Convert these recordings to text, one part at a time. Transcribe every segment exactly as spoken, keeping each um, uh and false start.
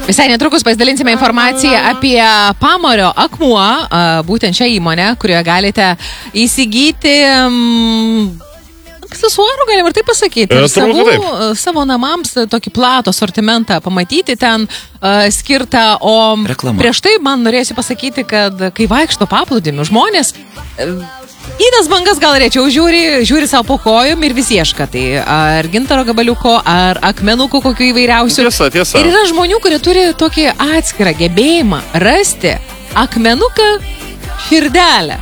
Visai netrukus pasidalinsime informaciją apie Pamario akmuo, būtent šią įmonę, kurioje galite įsigyti um, aksesuarų, galim ir taip pasakyti, ir savų, savo namams tokį platų asortimentą pamatyti ten uh, skirtą, o Reklama. Prieš tai man norėsiu pasakyti, kad kai vaikšto paplūdimiu žmonės, uh, į tas bangas gal rečiau žiūri, žiūri savo po kojom ir vis ieška. Tai ar gintaro gabaliuko, ar akmenukų kokių įvairiausių. Tiesa, tiesa. Ir yra žmonių, kurie turi tokį atskirą gebėjimą rasti akmenuką širdelę.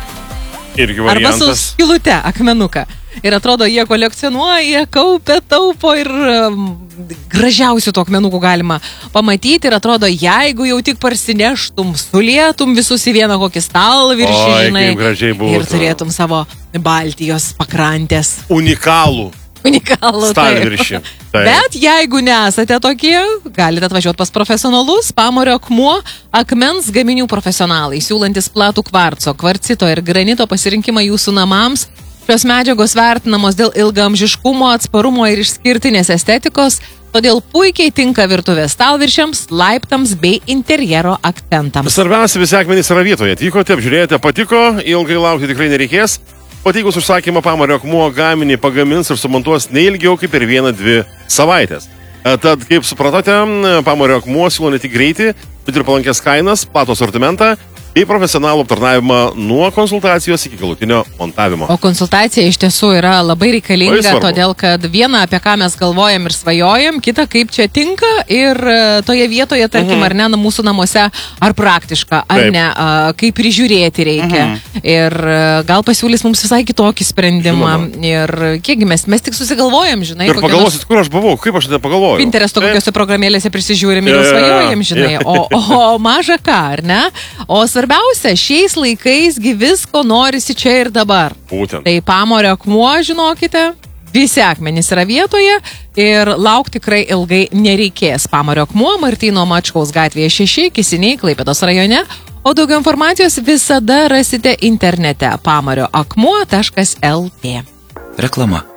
Irgi variantas. Arba su skylute akmenuką. Ir atrodo, jie kolekcionuoja, kaupia, taupo ir um, gražiausių tų akmenukų galima pamatyti. Ir atrodo, jeigu jau tik parsineštum, sulietum visus į vieną kokį stalviršį, žinai, ir turėtum savo Baltijos pakrantės. Unikalų. Unikalų. Stalviršį. Bet jeigu nesate tokie, galite atvažiuoti pas profesionalus. Pamario akmuo, akmens gaminių profesionalai, siūlantis platų kvarco, kvarcito ir granito pasirinkimą jūsų namams. Šios medžiagos vertinamos dėl ilgaamžiškumo, atsparumo ir išskirtinės estetikos, todėl puikiai tinka virtuvės stalviršiams, laiptams bei interjero akcentams. Svarbiausia, visi akmenys yra vietoje. Atvykote, apžiūrėjote, patiko, ilgai laukti tikrai nereikės. Pateikus užsakymą, Pamario akmuo gaminį pagamins ir sumontuos neilgiau kaip per vieną, dvi savaitės. Tad, kaip supratote, Pamario akmuo siūlo ne tik greitį, bet ir palankės kainas, platų asortimentą bei profesionalų aptarnavimą nuo konsultacijos iki galutinio montavimo. O konsultacija iš tiesų yra labai reikalinga, todėl kad viena, apie ką mes galvojam ir svajojam, kita, kaip čia tinka ir toje vietoje, tarkim, mhm. ar ne, mūsų namuose, ar praktiška, ar Taip. ne, kaip prižiūrėti reikia. Mhm. Ir gal pasiūlys mums visai kitokį sprendimą. Žinoma. Ir kiekgi mes, mes tik susigalvojam, žinai. Ir pagalvosit, kur aš buvau, kaip aš nepagalvojau. Pinteresto kokiose programėlėse prisižiūrim ir jau svajojam, žinai. O, o maža ką, ar ne? O svarbiausia, šiais laikais gi visko norisi čia ir dabar. Būtent. Tai Pamario akmuo, žinokite, visi akmenys yra vietoje ir laukti tikrai ilgai nereikės. Pamario akmuo, Martyno Mačkaus gatvėje šeši, Kisiniai, Klaipėdos rajone. O daugiau informacijos visada rasite internete pamario akmuo taškas el tė. Reklama.